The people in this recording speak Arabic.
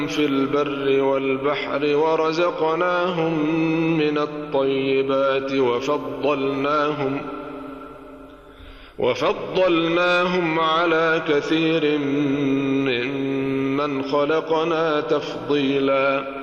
في البر والبحر ورزقناهم من الطيبات وفضلناهم على كثير ممن خلقنا تفضيلا.